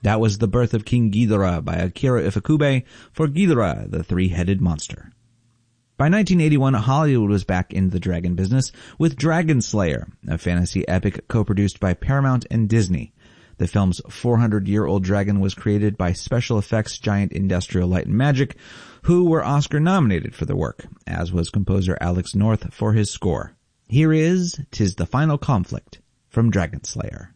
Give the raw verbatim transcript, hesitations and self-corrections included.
That was The Birth of King Ghidorah by Akira Ifukube for Ghidorah, the Three-Headed Monster. By nineteen eighty-one, Hollywood was back in the dragon business with Dragon Slayer, a fantasy epic co-produced by Paramount and Disney. The film's four hundred year old dragon was created by special effects giant Industrial Light and Magic, who were Oscar nominated for the work, as was composer Alex North for his score. Here is "'Tis the Final Conflict" from Dragon Slayer.